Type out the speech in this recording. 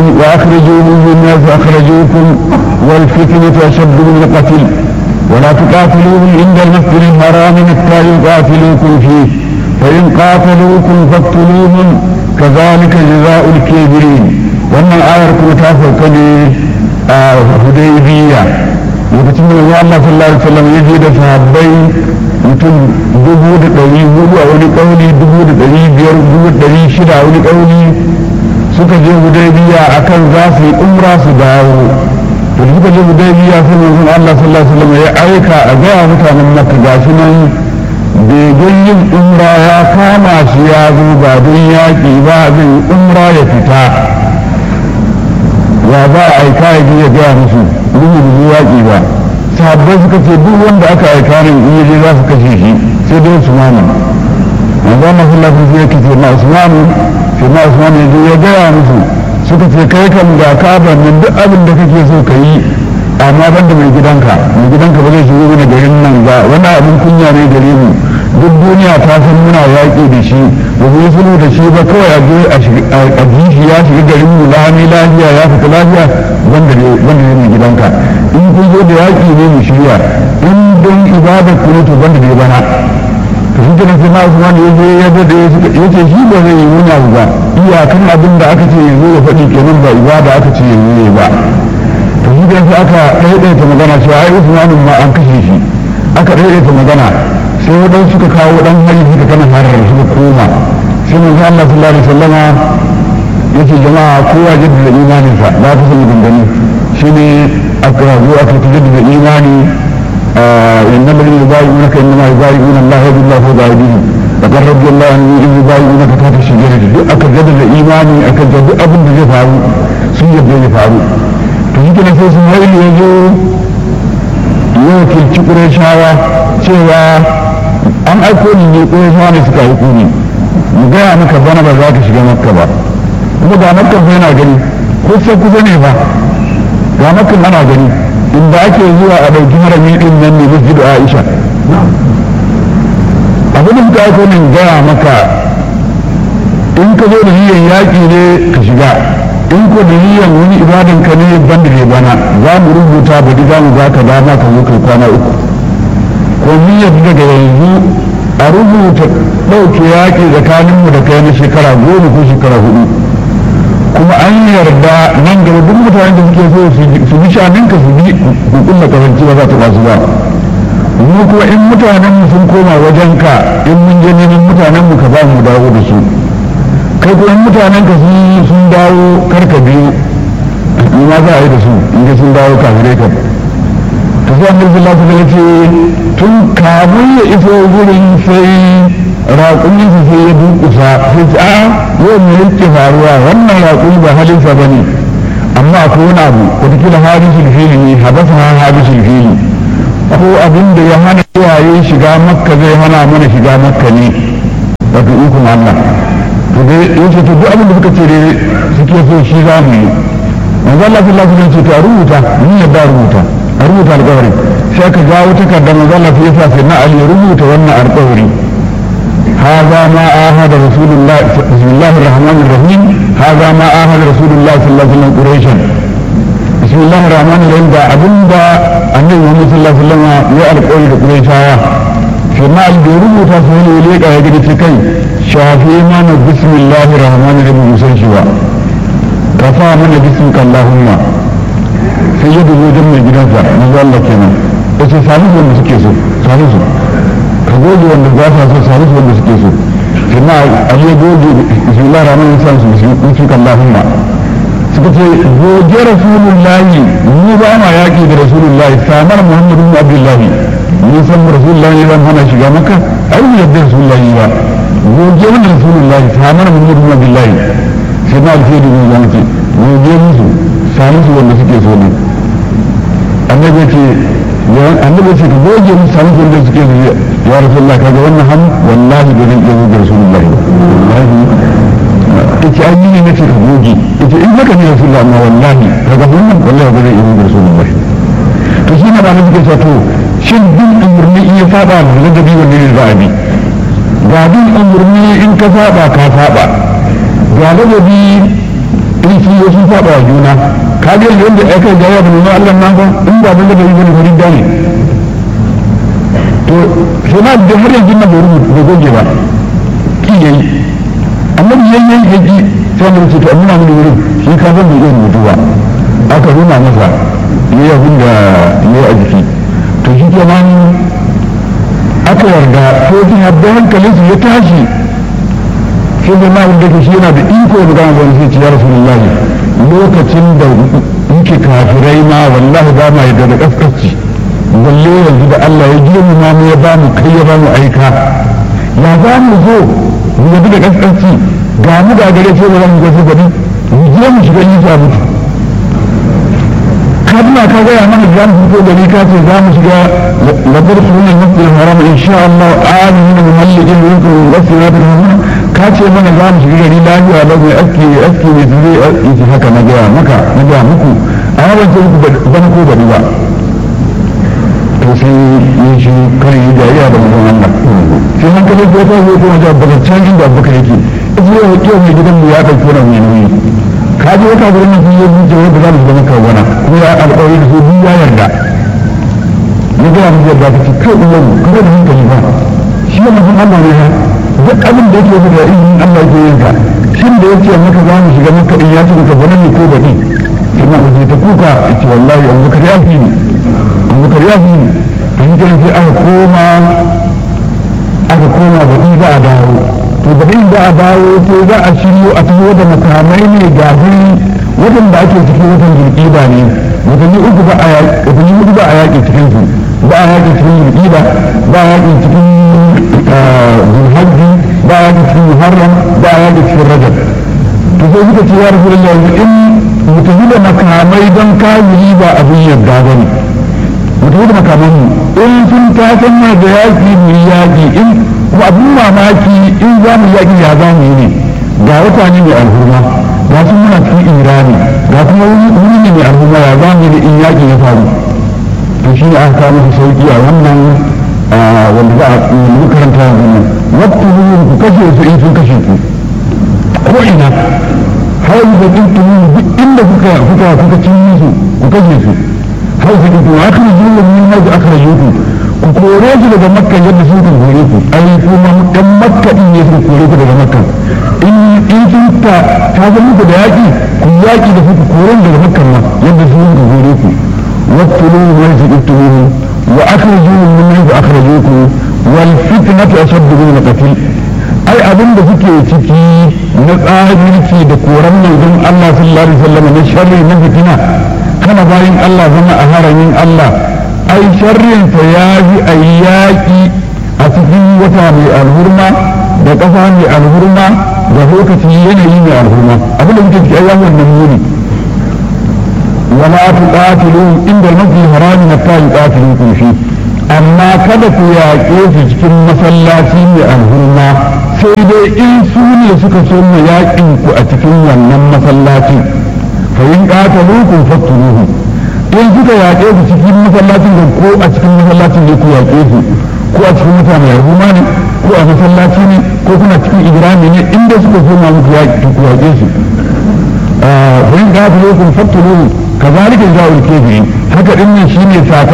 وأخرجوهم من الناس أخرجوكم والفتنة أشد من القتل ولا تقاتلوهم عند المسجد الحرام حتى يقاتلوكم فيه فإن قاتلوكم فاقتلوهم كذلك جزاء الكافرين. وأما آية متافقة هديبية lokacin da Allah sallallahu alaihi wasallam ya je da sahabbai mutum 1400 a wani kauli 1500 a wani kauli suka je Hudaybiya akan za su yi umra su dawo. to suka je Hudaybiya sai manzon Allah sallallahu alaihi wasallam ya aika a ga mutanen Makka gashi nan bai yin umra ya kama shi ya zo ba don yaƙi ba zai yi umra ya fita ya za a aika ya je ya gaya musu ruhu yaƙi ba. sahabbai suka ce duk wanda aka aika ne in yaje za su kashe shi sai dai Usmanu. manzo Allah sallallahu alaihi wasallam ya ce na Usmanu sai na Usmanu ya je ya gaya musu suka ce kai kan ga kaban nan duk abin da kake so ka yi amma ban da mai gidanka ba zai shigo mana garin nan ba wannan abin kunya ne gare mu duk duniya ta san muna yaƙi da shi ba mu yi sulhu da shi ba kawai a je a jishi ya shiga garin mu lami lafiya ya fita lafiya wanda ne mai gidanka in kun zo da yaƙi ne mu shirya in don ibadar ku ne to banda ne bana to shi kenan sai na Usman ya je ya ga da ya ce shi ba zai yi wani abu ba iyakan abin da aka ce yanzu ya faɗi kenan ba ibada aka ce yanzu ne ba. to shi kenan sai aka ɗaiɗaita magana cewa ai Usman ma an kashe shi aka ɗaiɗaita magana sai waɗansu suka kawo ɗan hari suka kana harar suka koma sai manzo Allah sallallahu alaihi wasallama yace jama'a kowa jaddada imaninsa ba ta sani dangane shine aka zo aka jaddada imani innal ladina yubayyi'unaka innama yubayyi'una Allah yadullahi fawqa aydihim laqad radiyallahu anhum idh yubayyi'unaka tahta ash-shajarati duk aka jaddada imani aka jaddada abin da zai faru sun yadda ya faru. to shi kenan sai sun haili ya zo yau kilci Qurayshawa cewa an aiko ni ne Qurayshawa ne suka aiko ni mu gaya maka bana ba za ka shiga Makka ba kuma ga Makka fa yana gani kusa ne ba ga Makka ana gani inda ake zuwa a ɗauki harami ɗin nan ne masjidu Aisha. abin da suka aiko ni gaya maka in ka zo da niyyar yaƙi ne ka shiga in ko da niyyar wani ibadan ka ne banda ne bana za mu rubuta ba za mu za ka dama ka zo kai kwana 3 ko niyyar daga yanzu a rubuta ɗauke yaƙi tsakaninmu da kai na shekara 10 ko shekara 4 kuma an yarda nan gaba duk mutanen da suke so su bi shaninka su bi hukumar karanci ba za ta basu ba. mu kuma in mutanen mu sun koma wajenka in mun je neman mutanen mu ka ba mu dawo da su kai kuma in mutanen ka sun dawo karka biyu ma za a yi da su in ga sun dawo kafirai ka. ta sai annabi sallallahu alaihi wasallam ce tun kamun ya iso gurin sai raƙuminsa sai ya dukusa sai ce a yau me yake faruwa wannan raƙumi ba halinsa ba ne amma akwai wani abu wataƙila hadisul fili ne habasa hadisul fili ko abin da ya hana iyaye shiga Makka zai hana mana shiga Makka ne wato ikon Allah. to dai yace to duk abin da suka ce suke so shi za mu yi. manzo Allah sallallahu alaihi wasallam ce to a rubuta ni yadda a rubuta alƙawari sai aka jawo takardar manzo Allah ya sa sai na Ali ya rubuta wannan alƙawari. هذا ما آهد رسول الله بسم الله الرحمن الرحيم هذا ما آهد رسول الله صلى الله عليه وسلم قريشا بسم الله الرحمن الرحيم دا أبندا النبي محمد صلى الله عليه وسلم يعرف قول قريشا فيما الجروب تفعل إليك أهدي تكي شافي من بسم الله الرحمن الرحيم مسنشوا كفى من بسمك اللهم سيد الوجم من جنازة نزال الله كنا بس ثالث والمسكيسو ثالث ka goge wanda za ta so sami su wanda suke so kuma a yi goge bismillah rahman rahim su bismillah allahumma suka ce goge rasulullahi mu ba ma yaƙi da rasulullahi samar muhammadu bin abdullahi ni san rasulullahi ban hana shiga maka ai mu yadda rasulullahi ba goge wanda rasulullahi samar muhammadu bin abdullahi sai na alfiyar da zama ce goge musu sami su wanda suke so ne annabi ce ka goge musu sami su wanda suke so ya rasulullah kaga wannan hannu wallahi ba zan iya goge rasulullahi wallahi yace an yi ne nace ka goge yace in haka ne rasulullah amma wallahi kaga wannan wallahi ba zan iya goge rasulullahi. to shi ne ba na suke to shin bin umurni in ya saba da ladabi wanne ne za a bi ga bin umurni in ka saba ka saba ga ladabi in sun yi sun saba wa juna ka ga yadda aka yi jaya da nuna Allah na ba in ba ban da yi wani farin dane to sai na da har yanzu na bai rubuta da goge ba ki yayi amma yayi haji sai mun ce to amma mun wurin shi ka san bai yi rubutu ba aka nuna masa yayi abin da yayi a jiki to shi kenan aka yarda ko jin habba hankalinsu ya tashi sai da na wanda shi yana da iko da gama wani sai ce ya rasulullahi lokacin da muke kafirai ma wallahi ba ma yadda da kaskasci balle yanzu da Allah ya girma ma mu ya ba mu kai ya ba mu aika ya za mu zo mu yadda da kaskasci ga mu da gare ce ba za mu ga su gari mu je mu shiga yi ta mutu kaduna ka gaya mana za mu fito gari ka ce za mu shiga labar sunan masjid haram insha Allah amin muhallijin yankin wasu ya bin ka ce mana za mu shiga gari lafiya ba mai aski mai zure aski haka na gaya muku a yawan ce muku ban ko gari ba to sai yin shi kan yi jariya da mutum Allah sai hankalin ko ta zo kuma da baka can inda baka yake ita yau kyau mai gidan mu ya ɗauki wani mai nauyi ka ji wata gurin sun yi zuciya wanda za mu shiga maka wana kuma ya alƙawari da su biyu ya yarda ya gaya mu yarda ta ce kai uwan kuma da hankali ba shi ne mutum Allah ne ha duk abin da yake da izinin Allah ke yin ka shin da yake maka za mu shiga maka in ya ce maka bane ne ko baɗi kuma a je ta kuka ce wallahi Abubakar ya fi ni to shi kenan sai aka koma baɗi za a dawo to baɗi za a dawo sai za a shiryo a taho da makamai ne ga waɗanda ake cikin watan jirƙiba ne watanni uku ba a yaƙi cikin su ba a yaƙi cikin jirƙiba ba a yaƙi cikin zulhajji ba a yaƙi cikin muharram ba a yaƙi cikin rajab to sai suka ce ya rasu da yanzu in mutum da makamai don kawuri ba abin yadda ba ne mutum da makamai in sun tasan ma da yaƙi mu yaƙi in kuma abin mamaki in za mu yaƙi ya za mu yi ne ga wata ne mai alhurma ga sun muna cikin irani ga kuma wuri ne mai alhurma ya za mu yi da in yaƙi ya faru to shi ne aka kawo musu sauƙi a wannan wanda za a yi karanta a wannan wata wurin ku kashe su in sun kashe ku ko ina har da kintumu duk inda kuka cin musu ku kashe su har da kintumu aka yi zuwa min haizu aka yi ku kore su daga makka yadda sun kan kore ku ai kuma ɗan makka ɗin ne suka kore ku daga makka in sun ta zama muku da yaƙi ku yaƙi da su ku kore daga makka ma yadda sun kan kore ku wattulu wa yajidumu wa akhrijuhum min haythu akhrajukum wal fitnatu ashaddu min al-qatl ai abin da suke ciki na tsahirci da koran manzon Allah sallallahu alaihi wasallam na sharri na fitina kana bayin Allah zama a haramin Allah ai sharrinsa ya yi a yaƙi a cikin wata mai alhurma da ƙasa mai alhurma da lokaci yanayi mai alhurma abin da muke ciki ai wannan muni wala tuqatilu inda al-masjid al-haram hatta yuqatilukum fi amma kada ku yaƙe su cikin masallaci mai alhurma sai dai in su ne suka so mu yaƙin ku a cikin wannan masallaci fa in qataluukum faqtuluhum in suka yaƙe su cikin masallacin da ko a cikin masallacin ne ku yaƙe su ko a cikin mutane al'umma ne ko a masallaci ne ko kuna cikin igrami ne inda suka so ma muku ku yaƙe su fa in qataluukum faqtuluhum kazalika ja'ul kafirin haka din ne shine